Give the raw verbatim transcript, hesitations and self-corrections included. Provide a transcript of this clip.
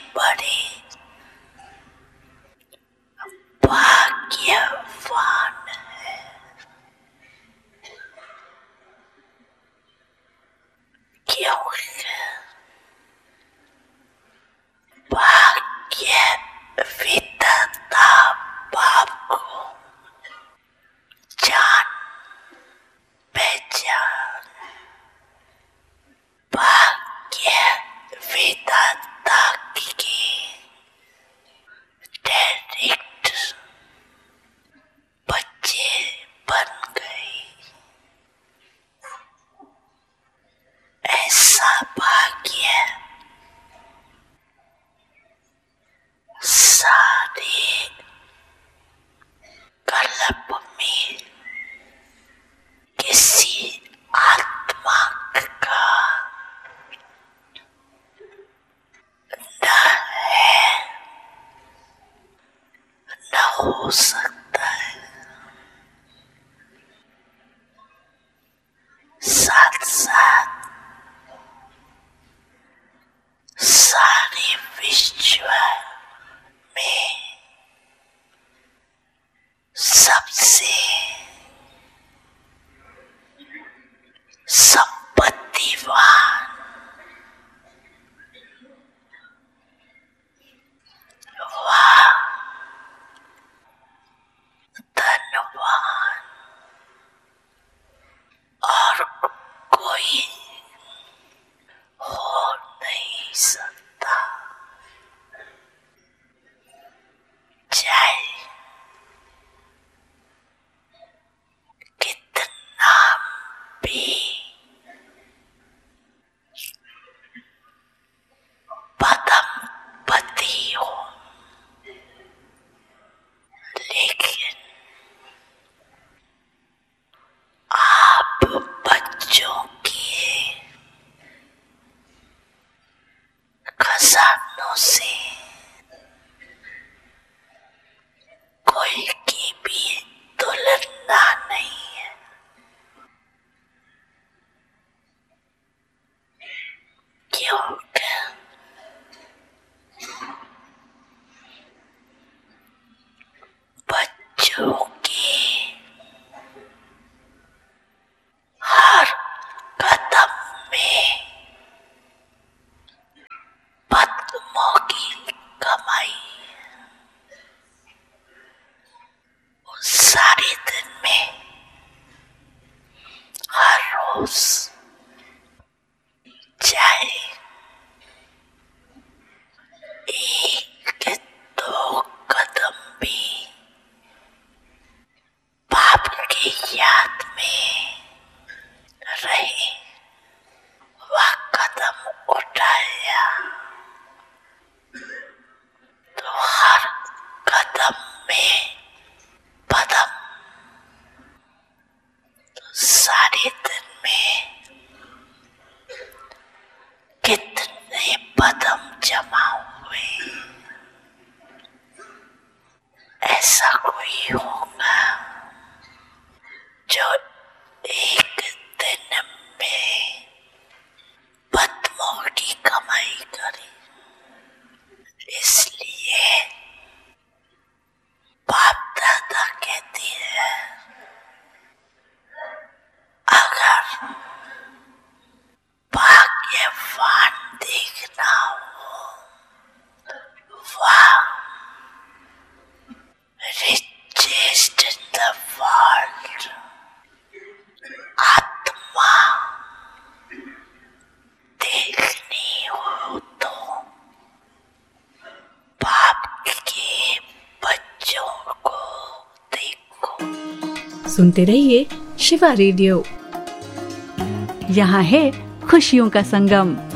बड़े भाग्यवान है, क्योंकि भाग्य विधाता बाप को जान पहचान, भाग्य विधाता की डायरेक्ट बच्चे बन गए। ऐसा भाग्य सारे कल्प में किसी आत्मा का न है, न हो सकता है। साथ साथ सारे विश्व में सबसे संपत्तिवान, वाह धनवान और कोई हो नहीं सकता। चाहे कितना भी पदमपति हो, लेकिन आप बच्चों के खजानों से कोई की भी तुलना नहीं है, क्योंकि बच्चों की हर कदम में पद्मों की कमाई, सारे दिन में हर रोज चाहे एक दो कदम भी बाप की याद में रहे, वह कदम उठाया तो हर कदम में पदम, तो सारे दिन में कितने पदम जमा हुए। ऐसा कोई होगा जो एक दिन में पद्मों की कमाई करे। इसलिए बाप दादा कहते हैं, अगर भाग्यवान देखना हो, वाह richest in the world, आत्मा देखनी हो तो बाप के बच्चों को देखो। सुनते रहिए शिवा रेडियो, यहाँ है खुशियों का संगम।